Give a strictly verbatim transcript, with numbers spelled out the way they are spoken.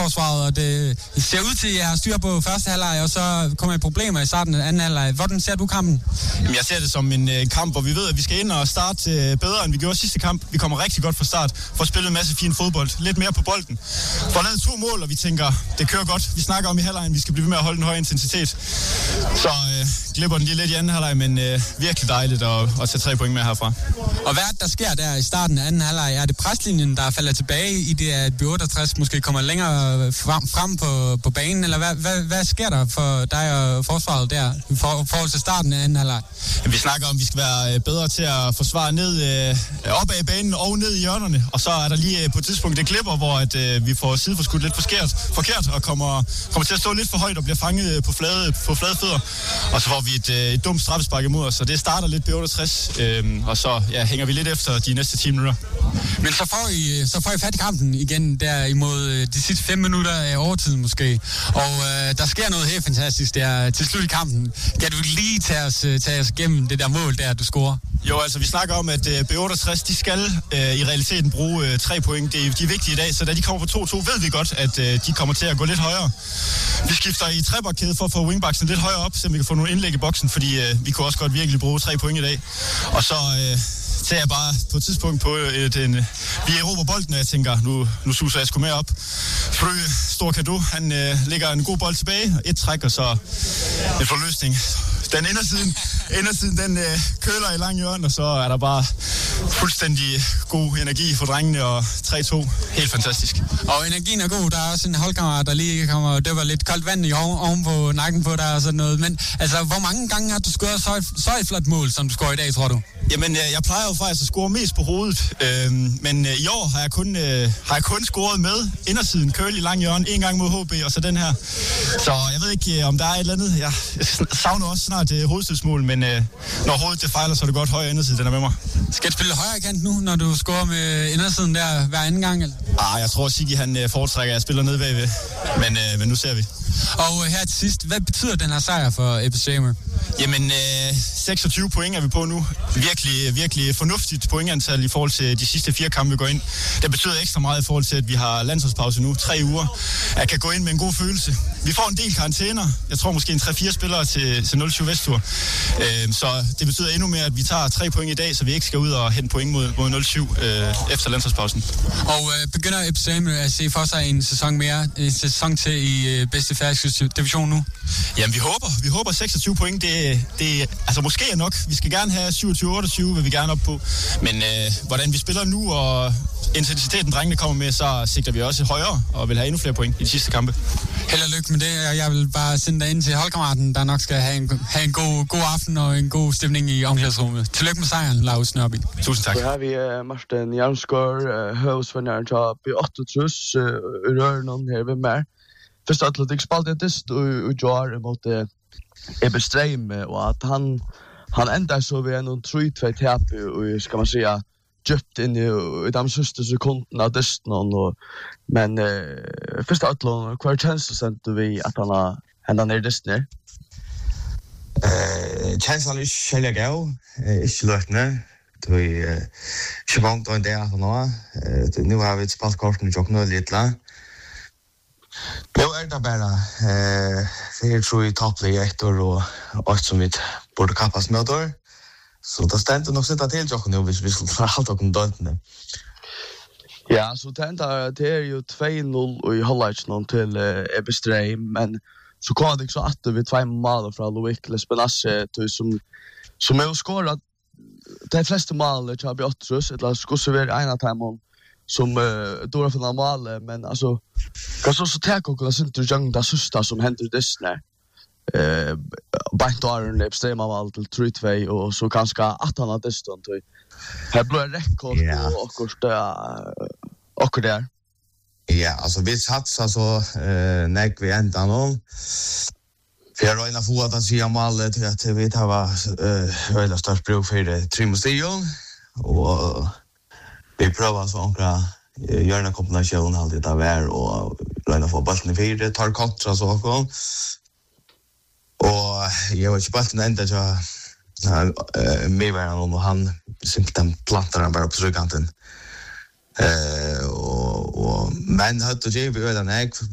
midterforsvaret, og det ser ud til, at jeg har styr på første halvleg, og så kommer problemer i starten af anden halvleg. Hvordan ser du kampen? Jamen, jeg ser det som en uh, kamp, hvor vi ved, at vi skal ind og starte uh, bedre, end vi gjorde sidste kamp. Vi kommer rigtig godt fra start, for at spille en masse fin fodbold, lidt mere på bolden. For at lave to mål, og vi tænker, det kører godt. Vi snakker om i halvlejen, vi skal blive ved med at holde en høj intensitet. Så uh, glipper den lige lidt i anden halvleg, men uh, virkelig dejligt at, at tage tre point med herfra. Og hvad der sker der i starten af anden halvleg? Er det preslinjen, der falder tilbage i det, at B otteogtres måske kommer længere frem, frem på, på banen, eller hvad, hvad, hvad sker der for dig og forsvaret der i for, forhold til starten af anden halvleg? Vi snakker om, at vi skal være bedre til at forsvare ned øh, op ad banen og ned i hjørnerne, og så er der lige øh, på et tidspunkt det klipper, hvor at, øh, vi får sideforskudt lidt forkert, forkert og kommer, kommer til at stå lidt for højt og bliver fanget på flade, på flade fødder, og så får vi et, øh, et dumt straffespark imod os, så det starter lidt B otteogtres, øh, og så ja, hænger vi lidt efter de næste ti minutter. Men så får I, så får I fat i kampen igen der imod de sidste fem minutter af overtiden måske, og øh, der sker noget helt fantastisk der til slut i kampen. Kan du lige tage os, tage os igennem det der mål der, du scorer? Jo, altså vi snakker om, at øh, B otteogtres, de skal øh, i realiteten bruge øh, tre point. Det, de er vigtige i dag, så da de kommer på to to, ved vi godt, at øh, de kommer til at gå lidt højere. Vi skifter i trebakkæde for at få wingbacksen lidt højere op, så vi kan få nogle indlæg i boksen, fordi øh, vi kunne også godt virkelig bruge tre point i dag. Og så øh, ser jeg bare på et tidspunkt på et, en, vi erobrer bolden, og jeg tænker, nu, nu suser jeg sgu med op. Frø, stor kado, han øh, lægger en god bold tilbage, et træk, og så en forløsning. Den indersiden, indersiden den øh, køler i lang hjørne, og så er der bare fuldstændig god energi for drengene, og tre to, helt fantastisk. Og energien er god, der er også en holdkammerat, der lige kommer og døber lidt koldt vand i oven, oven på nakken på dig og sådan noget. Men altså, hvor mange gange har du scoret så et, så et flot mål, som du scorer i dag, tror du? Jamen, jeg plejer jo faktisk at score mest på hovedet, øh, men øh, i år har jeg, kun, øh, har jeg kun scoret med indersiden, curl i lang hjørne, en gang mod H B, og så den her. Så jeg ved ikke, om der er et eller andet. Jeg savner også snart øh, hovedstødsmål, men øh, når hovedet det fejler, så er det godt højre indersiden, den er med mig. Skal du spille højre kant nu, når du scorer med indersiden der hver anden gang? Eller? Ah, jeg tror, Sigge han øh, foretrækker, at jeg spiller ned bagved, men, øh, men nu ser vi. Og her til sidst, hvad betyder den her sejr for Ebbe Stammer? Jamen, øh, seksogtyve point er vi på nu. Virkelig, virkelig fornuftigt pointantal i forhold til de sidste fire kampe, vi går ind. Det betyder ekstra meget i forhold til, at vi har landsholdspause nu, tre uger. Jeg kan gå ind med en god følelse. Vi får en del karantæner. Jeg tror måske en tre fire spillere til, til nul syv Vestur. Øh, så det betyder endnu mere, at vi tager tre point i dag, så vi ikke skal ud og hente point mod, mod nul syv øh, efter landsholdspausen. Og øh, begynder Ebbe Stammer at se for sig en sæson mere, en sæson til i øh, bedste færøske division nu? Jamen, vi håber. Vi håber seksogtyve point. Det, det altså måske er nok. Vi skal gerne have syvogtyve otteogtyve, vil vi gerne op på. Men øh, hvordan vi spiller nu, og intensiteten drengene kommer med, så sigter vi også højere og vil have endnu flere point i de sidste kampe. Held og lykke med det, og jeg vil bare sende dig ind til holdkammeraten, der nok skal have en, have en god, god aften og en god stemning i omklædningsrummet. Tillykke med sejren, Laus Nørby. Tusind tak. Så har vi uh, Martin Jarnsgaard, uh, høvsvenneren til B otteogtres, uh, Rørnån her ved meg. Først og slett, jeg spalte et dist og gjør mot uh, Ebbe Stammer, og at han, han enda så ved en tre två tap, og skal man säga, djupt inn i, i de siste sekundene av disten. Og, men uh, først og slett, hva er kjenslen du vi at han har hendet ned disten her? Uh, kjenslen er ikke helt gav, ikke løtende. Det er ikke vangt og en del av nå. Nå har vi et spaltkorten i jokken og litt la. Nå er det bare uh, fire tror jeg tappelig etter og alt som vi burde kappes med år. Så det stendte nok sitte til jokken nå hvis vi skulle ta alt jokken døntene. Ja, så det enda, det er jo två noll og i halvleik til uh, Ebbe Stammer, men så kom det ikke så at vi två mål fra Loic Lespenasse som, som er jo skåret de fleste mål til B otteogtres, eller skulle servere en av dem som uh, dårlig for noen mål, men altså, kanskje også tenke dere synes du gjør det siste som hender i Disney. Uh, Beint åren Ebbe Stammer mål til tre två, og så kanskje at han har Disney. Her ble det rekord yeah. og akkurat uh, akkurat der. Ja, altså vi satser så uh, nek vi enda nå. For jeg røyner få at han sier målet til at vi tar uh, veldig størst bruk for det Trimustion, og vi prøver så omkring uh, gjøre en kombinasjon alltid der hver, og røyner få bolten i fire, tar kontra så og og jeg var ikke bolten enda til uh, medværende, og han simpelthen planter han bare på trygganten. Uh, og, og, men hadde ikke vi øyne nek,